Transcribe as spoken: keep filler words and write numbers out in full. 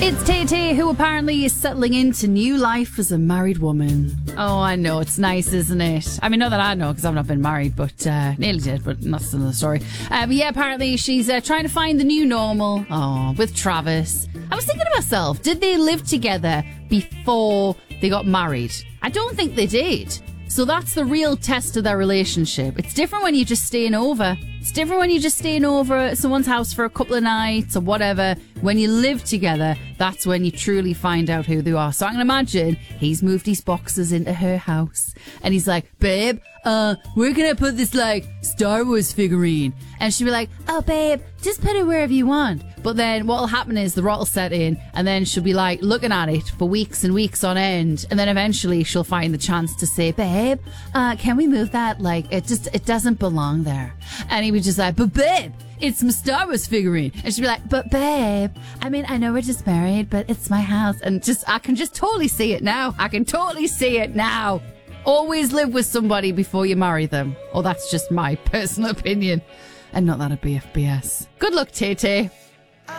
It's Tay Tay, who apparently is settling into new life as a married woman. Oh, I know, it's nice, isn't it? I mean, not that I know, because I've not been married, but uh, nearly did, but that's another story. Uh, but yeah, apparently she's uh, trying to find the new normal. Oh, with Travis. I was thinking to myself, did they live together before they got married? I don't think they did. So that's the real test of their relationship. It's different when you're just staying over. It's different when you're just staying over at someone's house for a couple of nights or whatever. When you live together, that's when you truly find out who they are. So I can imagine he's moved his boxes into her house and he's like, babe, uh, where can I put this, like, Star Wars figurine? And she'll be like, oh, babe, just put it wherever you want. But then what'll happen is the rot will set in and then she'll be like looking at it for weeks and weeks on end. And then eventually she'll find the chance to say, babe, uh, can we move that? Like, it just, it doesn't belong there. And he would just like, but babe, it's my Star Wars figurine. And she'd be like, but babe, I mean, I know we're just married, but it's my house. And just, I can just totally see it now. I can totally see it now. Always live with somebody before you marry them. Or that's just my personal opinion. And not that a B F B S. Good luck, Tay Tay.